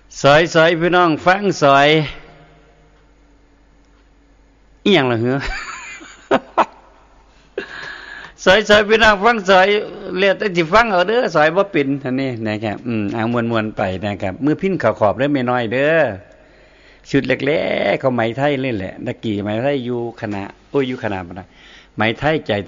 สอยพี่น้องฟังสอยอีหยังล่ะเหรอ สอยพี่น้องฟังสอยเรียกแต่สิฟังเอาเด้อสอยบ่เป็นอันนี้นะครับเอามวนๆไปนะครับมือพิ้นข้าวขอบเด้อแม่น้อยเด้อชุดเล็กๆเขาไหมไทยนี่แหละตะกี้ไหมไทยอยู่คณะอยู่คณะบ่ได้ไหมไทยใจ